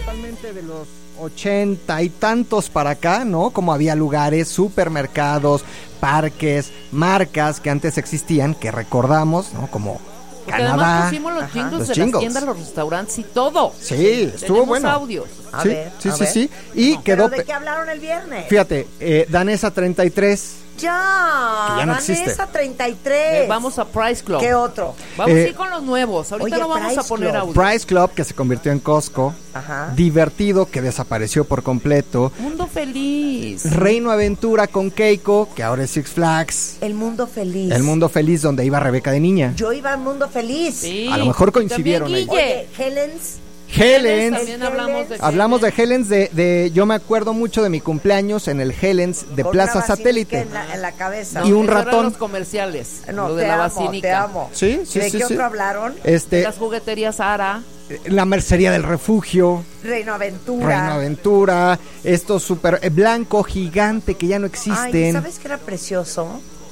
Totalmente de los 80 y tantos para acá, ¿no? Como había lugares, supermercados, parques, marcas que antes existían, que recordamos, ¿no? Como porque Canadá. Además pusimos los jingles de las tiendas, los restaurantes y todo. Sí, estuvo tenemos bueno. Audios. A Sí, ver, sí, a sí, ver. sí. Y No, quedó. ¿pero de qué hablaron el viernes? Fíjate, Danesa 33. Ya, Que ya no Vanessa existe. 33. Vamos a Price Club. ¿Qué otro? Vamos a ir con los nuevos. Ahorita oye, no vamos Price a poner Club. audio. Price Club, que se convirtió en Costco. Ajá. Divertido, que desapareció por completo. Mundo Feliz. Reino Aventura con Keiko, que ahora es Six Flags. El Mundo Feliz. El Mundo Feliz, donde iba Rebeca de niña. Yo iba al Mundo Feliz. Sí. A lo mejor coincidieron También ahí. Guille. Oye, Helen's. Helens. También hablamos de Hablamos de Helens, yo me acuerdo mucho de mi cumpleaños en el Helens de con Plaza una basílica Satélite. en la cabeza. Y un esos eran ratón. los comerciales. No, lo de te la amo, basílica. te amo. Sí, sí, ¿De sí, qué sí. otro hablaron? De las jugueterías Ara. La Mercería del Refugio, Reino Aventura. Reino Aventura, estos super blanco gigante que ya no Ay, existen. ¿sabes qué era precioso?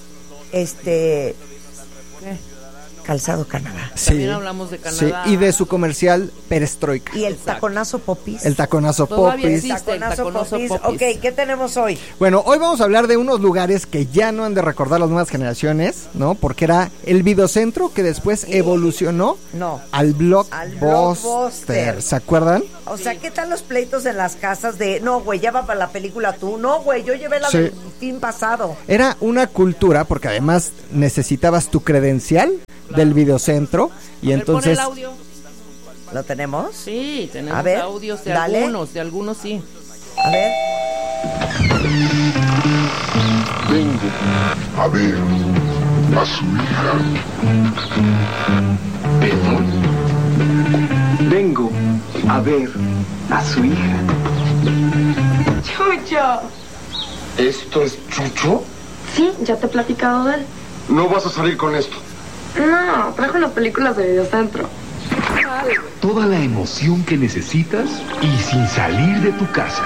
Calzado Canadá. Sí, También hablamos de Canadá. sí, y de su comercial Perestroika. Y el Exacto. taconazo popis. El taconazo Todavía popis. existe. el Taconazo taconazo popis. popis. Ok, ¿qué tenemos hoy? Bueno, hoy vamos a hablar de unos lugares que ya no han de recordar las nuevas generaciones, ¿no? Porque era el videocentro que después evolucionó No. al Blockbuster. Blockbuster. ¿Se acuerdan? O sea, ¿qué tal los pleitos en las casas de, no, güey, ya va para la película tú? No, güey, yo llevé la Sí. del fin pasado. Era una cultura porque además necesitabas tu credencial del videocentro y A ver, entonces pon el audio. ¿Lo tenemos? Sí, tenemos A ver, audios de dale. algunos sí. A ver. Vengo a ver a su hija. ¿Perdón? Vengo a ver a su hija. Chucho. ¿Esto es Chucho? Sí, ya te he platicado de él. No vas a salir con esto. No, trajo las películas de Videocentro. Toda la emoción que necesitas y sin salir de tu casa.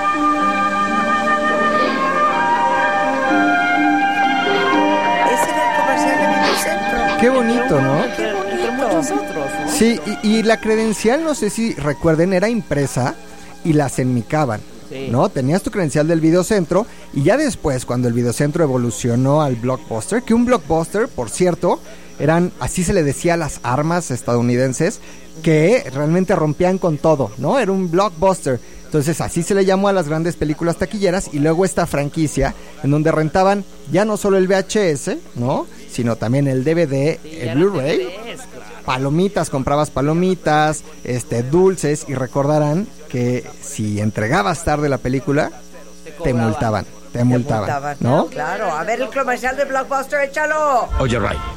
Ese era el comercial de Videocentro. qué bonito, ¿no? Qué Entre bonito. muchos otros, ¿no? Sí, y la credencial, no sé si recuerden, era impresa y las enmicaban. Sí. ¿No? Tenías tu credencial del videocentro y ya después, cuando el videocentro evolucionó al Blockbuster, que un Blockbuster, por cierto, eran, así se le decía a las armas estadounidenses, que realmente rompían con todo, ¿no? Era un Blockbuster. Entonces así se le llamó a las grandes películas taquilleras y luego esta franquicia en donde rentaban ya no solo el VHS, ¿no? Sino también el DVD, Sí, el eran Blu-ray. DVDs, claro. Palomitas, comprabas palomitas, dulces, y recordarán que si entregabas tarde la película, te multaban, Te multaban, ¿no? Claro, a ver el comercial de Blockbuster, échalo. Oye,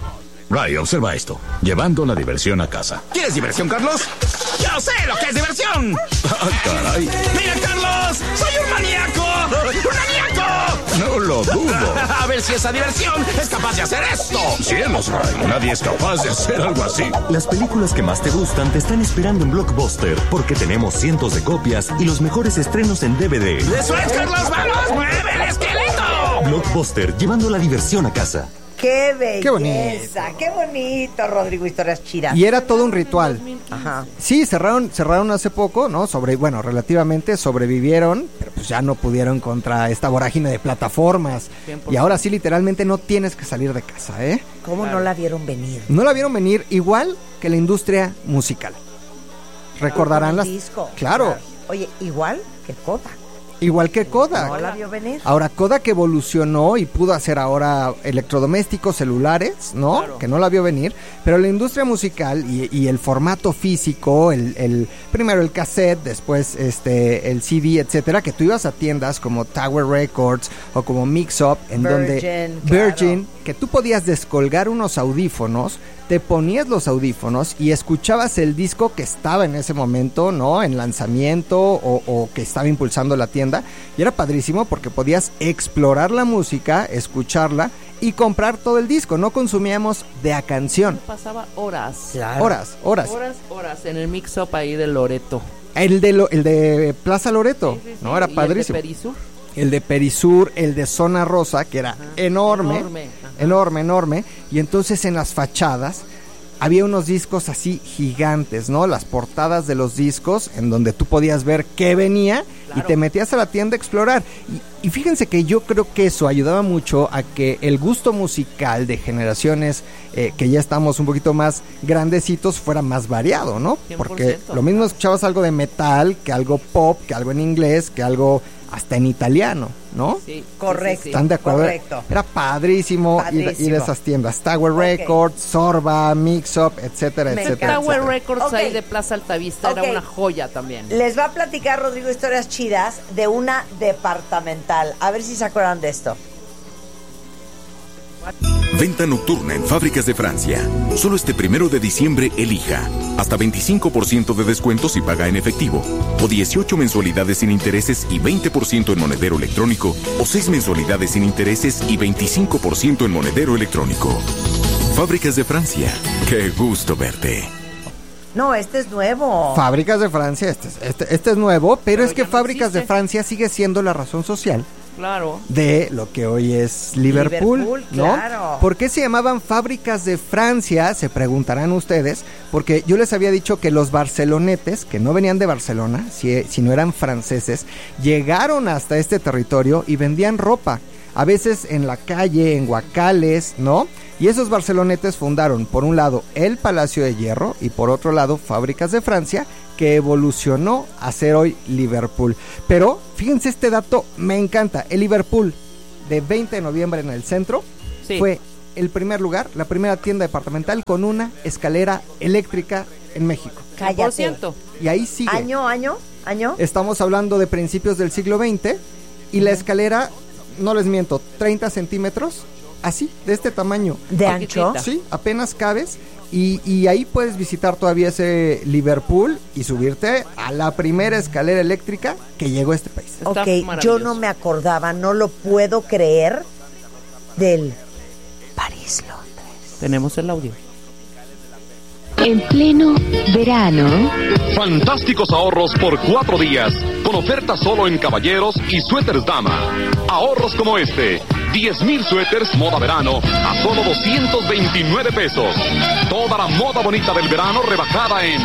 Ray, observa esto. Llevando la diversión a casa. ¿Quieres diversión, Carlos? ¡Yo sé lo que es diversión! ¡Ah, caray! ¡Mira, Carlos! ¡Soy un maníaco! ¡Un maníaco! No lo dudo. A ver si esa diversión es capaz de hacer esto. Cielos, Ray. Nadie es capaz de hacer algo así. Las películas que más te gustan te están esperando en Blockbuster porque tenemos cientos de copias y los mejores estrenos en DVD. ¡Eso es, Carlos! ¡Vamos! ¡Mueve el esqueleto! Blockbuster, llevando la diversión a casa. Qué belleza, Qué bonito. qué bonito, Rodrigo, historias chidas. Y era todo un ritual. Ajá. Sí, cerraron hace poco, ¿no? Relativamente sobrevivieron, pero pues ya no pudieron contra esta vorágine de plataformas. 100%. Y ahora sí, literalmente no tienes que salir de casa, ¿eh? ¿Cómo no la vieron venir? No la vieron venir igual que la industria musical. Recordarán Con las... el disco. Claro, Oye, igual que Kodak. igual que Kodak. No la vio venir. Ahora, Kodak evolucionó y pudo hacer ahora electrodomésticos celulares, ¿no? Claro. Que no la vio venir, pero la industria musical y el formato físico, primero el cassette, después el CD, etcétera, que tú ibas a tiendas como Tower Records o como Mix Up, en donde Virgin, que tú podías descolgar unos audífonos, te ponías los audífonos y escuchabas el disco que estaba en ese momento, ¿no? En lanzamiento o que estaba impulsando la tienda. Y era padrísimo porque podías explorar la música, escucharla y comprar todo el disco. No consumíamos de a canción. Pasaba horas. Claro. Horas. Horas en el mix-up ahí de Loreto. El de Plaza Loreto, Sí, sí, sí. ¿no? Era ¿Y padrísimo. el de Perisur? El de Perisur, el de Zona Rosa, que era enorme, Enorme, ajá. enorme. Y entonces en las fachadas había unos discos así gigantes, ¿no? Las portadas de los discos en donde tú podías ver qué venía, claro, y te metías a la tienda a explorar. Y fíjense que yo creo que eso ayudaba mucho a que el gusto musical de generaciones que ya estamos un poquito más grandecitos fuera más variado, ¿no? 100%. Porque lo mismo escuchabas algo de metal, que algo pop, que algo en inglés, que algo hasta en italiano, ¿no? Sí, correcto. sí. ¿Están de acuerdo? Correcto. Era padrísimo ir a esas tiendas. Tower Records, Sorba, Mix Up, etcétera, Me etcétera. encanta. Tower etcétera. Records ahí de Plaza Altavista Ok. era una joya también. Les va a platicar Rodrigo historias chidas de una departamental. A ver si se acuerdan de esto. Venta nocturna en Fábricas de Francia. Solo este 1 de diciembre elija. Hasta 25% de descuento si paga en efectivo. O 18 mensualidades sin intereses y 20% en monedero electrónico. O 6 mensualidades sin intereses y 25% en monedero electrónico. Fábricas de Francia. Qué gusto verte. No, este es nuevo. Fábricas de Francia, este es nuevo, pero es que ya no Fábricas de existe. Francia sigue siendo la razón social Claro. de lo que hoy es Liverpool, ¿no? Claro. ¿Por qué se llamaban Fábricas de Francia? Se preguntarán ustedes, porque yo les había dicho que los barcelonetes, que no venían de Barcelona, sino eran franceses, llegaron hasta este territorio y vendían ropa, a veces en la calle, en guacales, ¿no? Y esos barcelonetes fundaron, por un lado, el Palacio de Hierro y por otro lado, Fábricas de Francia, que evolucionó a ser hoy Liverpool. Pero, fíjense este dato, me encanta. El Liverpool de 20 de noviembre en el centro Sí. fue el primer lugar, la primera tienda departamental con una escalera eléctrica en México. Cállate. 100%. Y ahí sigue. ¿Año? Estamos hablando de principios del siglo XX y la escalera, no les miento, 30 centímetros, así, de este tamaño. ¿De Poquitita. ancho? Sí, apenas cabes y ahí puedes visitar todavía ese Liverpool y subirte a la primera escalera eléctrica que llegó a este país. Está Ok, yo maravilloso. no me acordaba, no lo puedo creer, del París-Londres. Tenemos el audio. En pleno verano, Fantásticos ahorros por 4 días, con ofertas solo en caballeros y suéteres dama. Ahorros como este: 10,000 suéteres moda verano a solo 229 pesos. Toda la moda bonita del verano rebajada en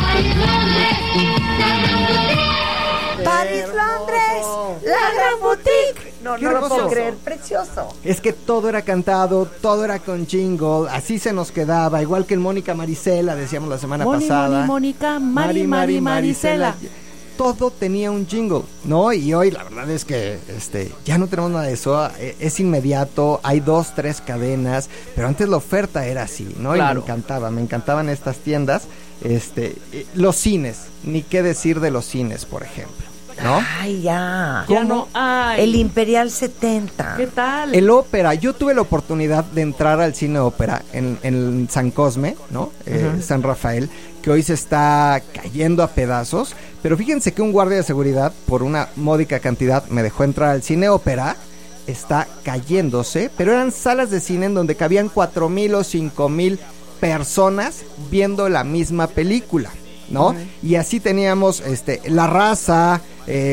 París-Londres, la gran boutique. No Qué lo puedo hermoso. creer, precioso. Es que todo era cantado, todo era con jingle, así se nos quedaba, igual que en Mónica Marisela, decíamos la semana pasada. Mónica, Mari, Marisela. Todo tenía un jingle, ¿no? Y hoy la verdad es que ya no tenemos nada de eso, es inmediato, hay 2, 3 cadenas, pero antes la oferta era así, ¿no? Claro. Y me encantaban estas tiendas, los cines, ni qué decir de los cines, por ejemplo, ¿no? Ay, ya. Ya no hay. El Imperial 70. ¿Qué tal? El ópera, yo tuve la oportunidad de entrar al cine ópera en San Cosme, ¿no? San Rafael, que hoy se está cayendo a pedazos, pero fíjense que un guardia de seguridad, por una módica cantidad, me dejó entrar al cine ópera, está cayéndose, pero eran salas de cine en donde cabían 4,000 o 5,000 personas viendo la misma película, ¿no? Y así teníamos La Raza,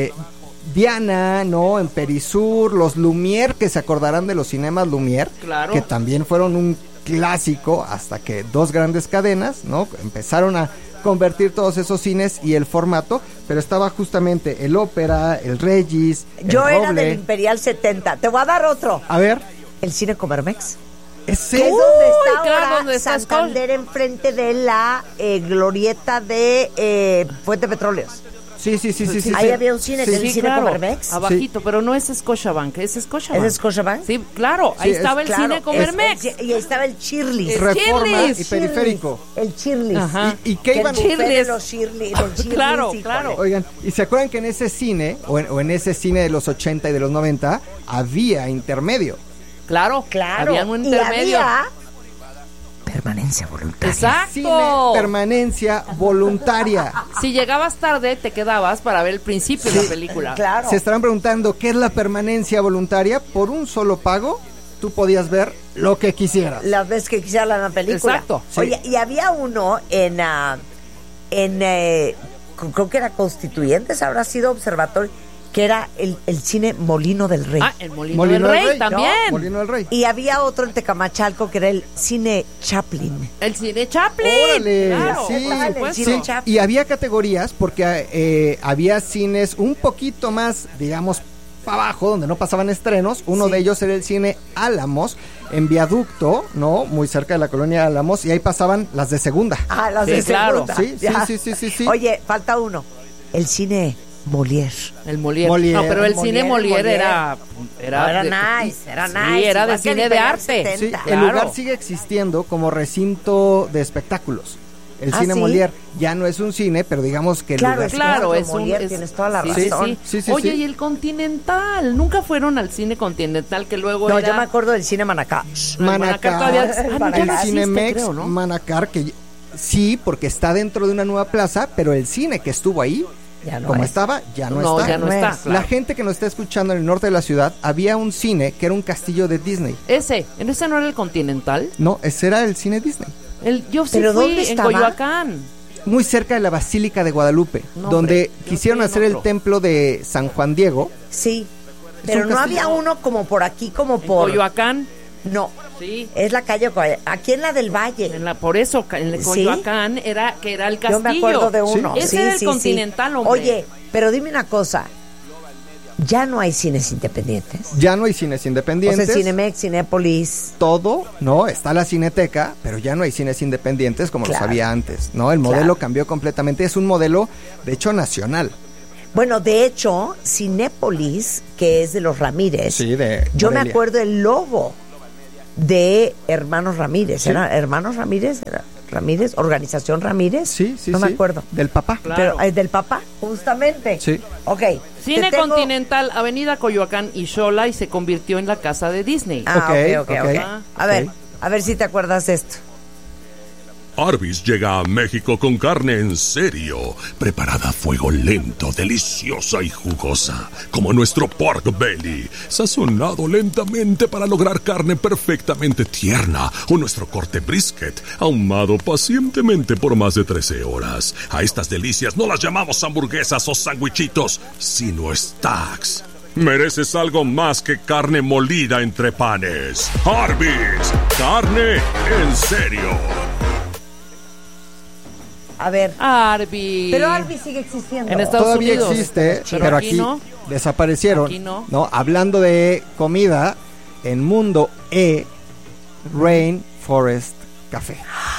Diana, ¿no? En Perisur, los Lumière, que se acordarán de los cinemas Lumière, Claro. que también fueron un clásico hasta que 2 grandes cadenas, ¿no? Empezaron a convertir todos esos cines y el formato, pero estaba justamente el ópera, el Regis, el Yo era Roble. del Imperial 70. Te voy a dar otro. A ver, El Cine Comermex. ese Que es donde está claro, ahora donde está Santander, enfrente de la glorieta de Fuente Petróleos. Sí. Ahí había un cine, que es el Cine Comermex. Abajito, pero no es Scotiabank, es Scotiabank. ¿Es Scotiabank? Sí, claro, ahí Sí, estaba el Claro, cine Comermex. y ahí estaba el Shirley. Es Reforma Shirley's. y Periférico. El Shirley. Ajá. ¿Y qué Que iban? el buffet de Shirley's. los Shirley, del Shirley's, Claro, híjole. claro. Oigan, ¿y se acuerdan que en ese cine, o en ese cine de los 80 y de los 90, había intermedio? Claro, Claro. había un Y intermedio. había permanencia voluntaria. Cine Exacto. permanencia voluntaria. Si llegabas tarde, te quedabas para ver el principio de la película. Claro. Se estarán preguntando, ¿qué es la permanencia voluntaria? Por un solo pago, tú podías ver lo que quisieras. Las veces que quisiera la película. Exacto, sí. Oye, y había uno creo que era Constituyentes, habrá sido Observatorio, que era el cine Molino del Rey. Ah, el Molino del Rey también. ¿no? Molino del Rey. Y había otro en Tecamachalco que era el cine Chaplin. El cine Chaplin. ¡Órale! Claro, Sí, por supuesto. cine Chaplin. Y había categorías porque había cines un poquito más, digamos, para abajo, donde no pasaban estrenos. Uno de ellos era el cine Álamos, en Viaducto, ¿no? Muy cerca de la colonia Álamos, y ahí pasaban las de segunda. Ah, las Sí, de claro. segunda. Sí. Oye, falta uno. El cine Molière. El Molière. Molière. No, pero el Molière, cine Molière Molière. era Nice, era sí, nice. era de Igual que cine de Liberal arte. 70. Sí, Claro. el lugar sigue existiendo como recinto de espectáculos. El cine ¿sí? Molière ya no es un cine, pero digamos que el Claro, lugar... Claro, es es un... Molière, tienes toda la sí, razón. Sí. Sí, Oye, sí. y el Continental. Nunca fueron al cine Continental, que luego No, era... yo me acuerdo del cine Manacá. Manacar todavía... Manacar, no, ya no el existe, Cinemex, creo, ¿no? Manacar, que sí, porque está dentro de una nueva plaza, pero el cine que estuvo ahí, Ya no como es. estaba, ya no, No, está. ya no está, es. claro. La gente que nos está escuchando en el norte de la ciudad, había un cine que era un castillo de Disney. Ese no era el Continental. No, ese era el cine Disney. Yo sí ¿Pero fui dónde en estaba? Coyoacán. Muy cerca de la Basílica de Guadalupe, No, donde hombre, yo quisieron fui en hacer el otro. templo de San Juan Diego. Sí. Pero un no castillo. había uno como por aquí, como En por... Coyoacán. No, Sí. es la calle aquí en la del Valle. Por eso, en el ¿Sí? Coyoacán era el castillo. Yo me acuerdo de uno. Ese Sí, era el sí, Continental, sí. hombre. Oye, pero dime una cosa. Ya no hay cines independientes. Ya no hay cines O independientes. sea, Cinemex, Cinépolis. Todo, ¿no? Está la Cineteca, pero ya no hay cines independientes como Claro. los había antes, ¿no? El modelo Claro. cambió completamente. Es un modelo, de hecho, nacional. Bueno, de hecho, Cinépolis, que es de los Ramírez. Sí, de Yo me Morelia. acuerdo el logo de Hermanos Ramírez. Sí. ¿Era Hermanos Ramírez? ¿Era Ramírez? ¿Organización Ramírez? Sí, sí, No sí. me acuerdo. Del papá. Claro. Pero, ¿del papá? Justamente. Sí. Ok. Cine te tengo- Continental, Avenida Coyoacán y Xola, y se convirtió en la casa de Disney. Ah, Ok, ok. ok. A ver si te acuerdas de esto. Arby's llega a México con carne en serio, preparada a fuego lento, deliciosa y jugosa, como nuestro pork belly, sazonado lentamente para lograr carne perfectamente tierna, o nuestro corte brisket, ahumado pacientemente por más de 13 horas. A estas delicias no las llamamos hamburguesas o sándwichitos, sino stacks. Mereces algo más que carne molida entre panes. Arby's, carne en serio. A ver. Arby's. Pero Arby's sigue existiendo. En Estados Todavía Unidos. existe, Pero pero aquí aquí no. desaparecieron. Aquí no. Hablando de comida, en Mundo Rainforest Café.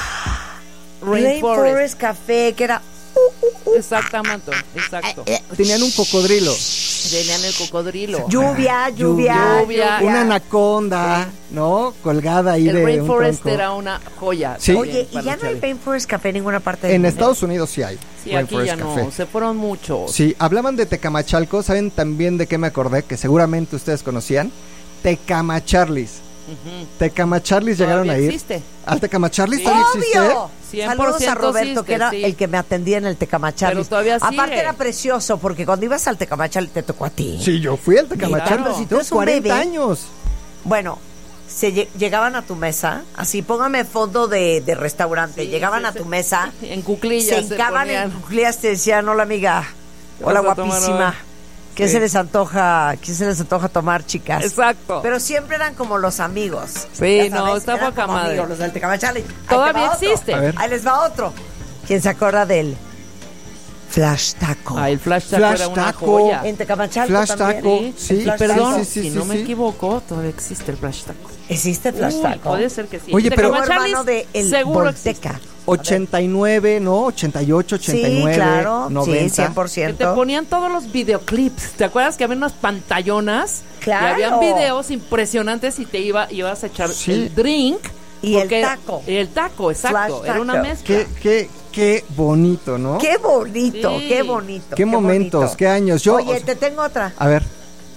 Rainforest Café, que era... Exactamente, exacto. Tenían un cocodrilo. Tenían el cocodrilo. Lluvia. Una anaconda, ¿no? Colgada ahí El de Rainforest un tronco. era una joya. Sí. también Oye, ¿y para ya los no hay chavis. Rainforest Café en ninguna parte del En mundo? Estados Unidos sí hay. Sí, aquí ya Rainforest no. Café. Se fueron muchos. Sí, hablaban de Tecamachalco. ¿Saben también de qué me acordé? Que seguramente ustedes conocían. Tecamacharlis. Tecamacharlis llegaron a ir. Existe. ¿Al Tecamacharlis Sí. todavía existe? ¡Obvio! 100% Saludos a Roberto, existe, que era sí. el que me atendía en el Tecamacharlis. Pero todavía sigue. Aparte era precioso, porque cuando ibas al Tecamacharlis te tocó a ti. Sí, yo fui al Tecamacharlis. Claro. Si Tú tengo eres un 40 bebé. años. Bueno, llegaban a tu mesa, así póngame fondo de restaurante, Sí, llegaban sí, a sí. tu mesa, En cuclillas se hincaban ponían. en cuclillas, te decían, hola amiga, hola vas a tomar guapísima, hoy? ¿qué Sí. se les antoja tomar, chicas? Exacto. Pero siempre eran como los amigos. Sí, Ya no, sabes, está eran poca como madre. amigos, los del Tecamacharlis. Ahí te Todavía va otro. existe. A ver. Ahí les va otro. ¿Quién se acuerda del Flash Taco? Ah, el Flash Taco Flash era una Taco. joya. En Tecamachalco Flash también. Taco, El sí, Flash Perdón, Taco. sí, si no me sí. equivoco, todavía existe el Flash Taco. ¿Existe Flash Uy, Taco? puede ser que sí. Oye, pero- Como Tecamacharlis, hermano de el seguro existe. Volteca. 89, ¿no? 88, 89, Sí, claro, 90. sí, 100%. Que te ponían todos los videoclips. ¿Te acuerdas que había unas pantallonas? Claro. Y habían videos impresionantes y te ibas a echar Sí. el drink. Y el porque- taco. Y el taco, exacto. Flash Era una taco. mezcla. Qué bonito, ¿no? Qué bonito, Sí. qué bonito. Qué momentos, bonito. qué años. Oye, te tengo otra. A ver.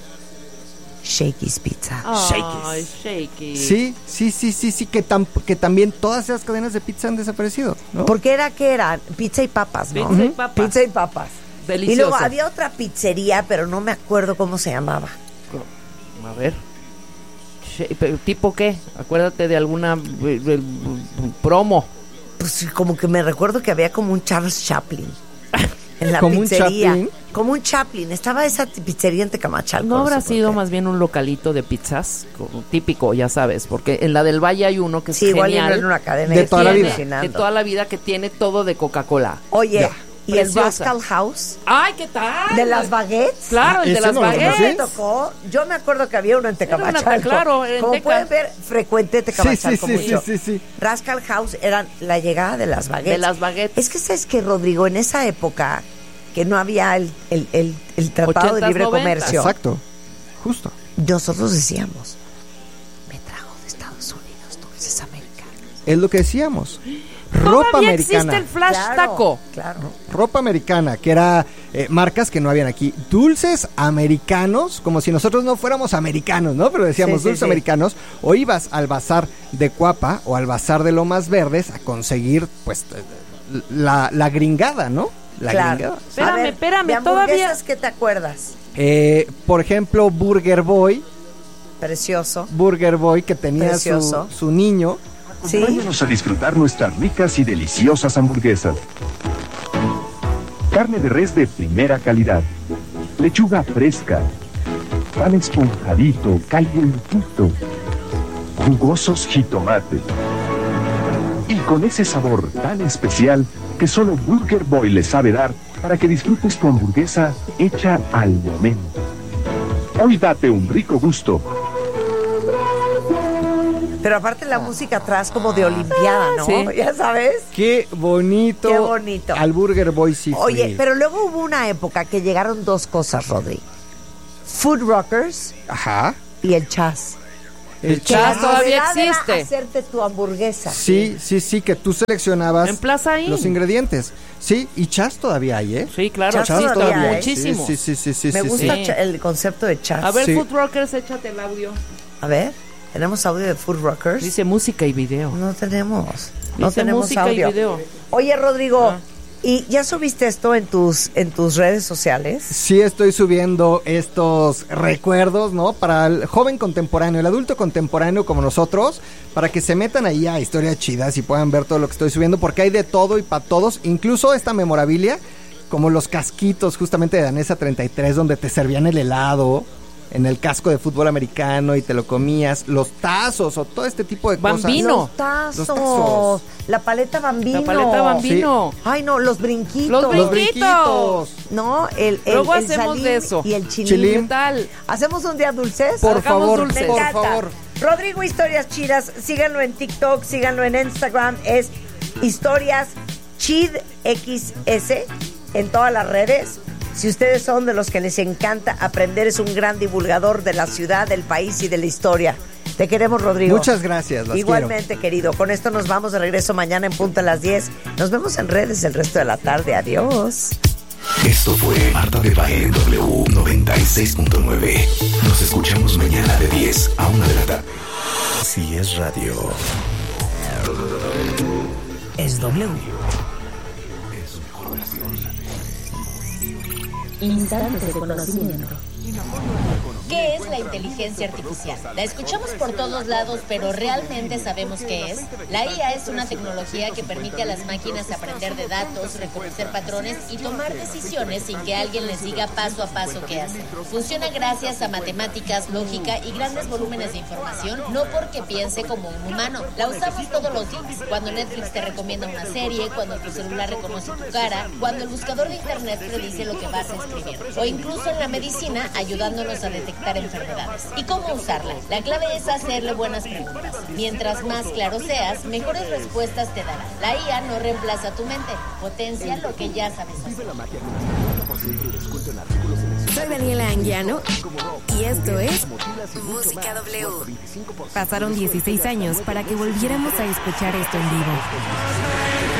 Shakey's Pizza. Ay, shaky. Sí, que también todas esas cadenas de pizza han desaparecido, ¿no? Porque ¿qué era? Pizza y papas, ¿no? Pizza y papas. Pizza y papas. Delicioso. Y luego había otra pizzería, pero no me acuerdo cómo se llamaba. A ver. ¿Tipo qué? Acuérdate de alguna promo. Pues como que me recuerdo que había como un Charles Chaplin. En la como pizzería. un Chaplin. Como un Chaplin. Estaba esa pizzería en Tecamachalco. ¿No habrá sé por sido qué. más bien un localito de pizzas? Como típico, ya sabes, porque en la del Valle hay uno que es Sí, igual genial. en una cadena De toda la vida. De toda la vida, que tiene todo de Coca-Cola. Oye, Ya. ¿y el Preciosa. Rascal House? ¡Ay, qué tal! ¿De las baguettes? Claro, el de ese las no lo baguettes. conocí. Me tocó. Yo me acuerdo que había uno en Tecamachalco. claro, en Como Teca. pueden ver, frecuente Tecamachalco Sí, mucho. sí. Rascal House era la llegada de las baguettes. De las baguettes. Es que sabes que, Rodrigo, en esa época que no había el Tratado de 80s, Libre 90s. Comercio, Exacto. Justo. nosotros decíamos, me trajo de Estados Unidos dulces americanos. Es lo que decíamos. Ropa Todavía americana. existe el flash taco. Claro. Ropa americana, que era marcas que no habían aquí. Dulces americanos, como si nosotros no fuéramos americanos, ¿no? Pero decíamos Sí, dulces sí. americanos. O ibas al bazar de Cuapa o al bazar de Lomas Verdes a conseguir, pues, la gringada, ¿no? La Claro. gringada. Espérame, A ver, espérame, ¿de todavía- hamburguesas qué te acuerdas? Por ejemplo, Burger Boy, Precioso. que tenía Precioso. su niño. Sí. Acompáñanos a disfrutar nuestras ricas y deliciosas hamburguesas. Carne de res de primera calidad. Lechuga fresca. Pan esponjadito, calientito. Jugosos jitomates. Y con ese sabor tan especial que solo Burger Boy le sabe dar para que disfrutes tu hamburguesa hecha al momento. Hoy date un rico gusto. Pero aparte la música atrás como de olimpiada, ¿no? Sí. Ya sabes. Qué bonito. Qué bonito. Al Burger Boy sí Oye, fui. pero luego hubo una época que llegaron dos cosas, Rodri. Food Rockers Ajá. y el Chas. El Que la Chas todavía novedad era existe. hacerte tu hamburguesa. Sí, que tú seleccionabas En Plaza Inn. los ingredientes. Sí, y Chas todavía hay, ¿eh? Sí, claro, Chas existe todavía hay. muchísimo. Sí. Me gusta sí. el concepto de Chas. A ver, Sí. Food Rockers, échate el audio. A ver, ¿tenemos audio de Food Rockers? Dice música y video. No tenemos. No Dice tenemos música audio. y video. Oye, Rodrigo, Ah. ¿y ya subiste esto en tus redes sociales? Sí, estoy subiendo estos recuerdos, ¿no? Para el joven contemporáneo, el adulto contemporáneo como nosotros, para que se metan ahí a historias chidas y puedan ver todo lo que estoy subiendo, porque hay de todo y para todos, incluso esta memorabilia, como los casquitos justamente de Danesa 33, donde te servían el helado en el casco de fútbol americano y te lo comías, los tazos o todo este tipo de Bambino. cosas. Los tazos. La paleta Bambino. La paleta Bambino. Ay, no, los brinquitos. Los brinquitos. No, el Luego el hacemos salín de eso. y el chilín. Chilín. ¿Qué tal? ¿Hacemos un día dulces? Por Hagamos favor, dulces. Me por encanta. favor. Rodrigo Historias Chidas, síganlo en TikTok, síganlo en Instagram, es Historias Chid XS en todas las redes. Si ustedes son de los que les encanta aprender, es un gran divulgador de la ciudad, del país y de la historia. Te queremos, Rodrigo. Muchas gracias, las Igualmente, querido. Con esto nos vamos de regreso mañana en punto a las 10. Nos vemos en redes el resto de la tarde. Adiós. Esto fue Marta de Baile en W 96.9. Nos escuchamos mañana de 10 a 1 de la tarde. Si es radio. Es W. Instantes de conocimiento. ¿Qué es la inteligencia artificial? La escuchamos por todos lados, pero ¿realmente sabemos qué es? La IA es una tecnología que permite a las máquinas aprender de datos, reconocer patrones y tomar decisiones sin que alguien les diga paso a paso qué hacer. Funciona gracias a matemáticas, lógica y grandes volúmenes de información, no porque piense como un humano. La usamos todos los días. Cuando Netflix te recomienda una serie, cuando tu celular reconoce tu cara, cuando el buscador de internet predice lo que vas a escribir, o incluso en la medicina ayudándonos a detectar enfermedades. ¿Y cómo usarla? La clave es hacerle buenas preguntas. Mientras más claro seas, mejores respuestas te dará. La IA no reemplaza tu mente, potencia lo que ya sabes hacer. Soy Daniela Anguiano y esto es Música W. Pasaron 16 años para que volviéramos a escuchar esto en vivo.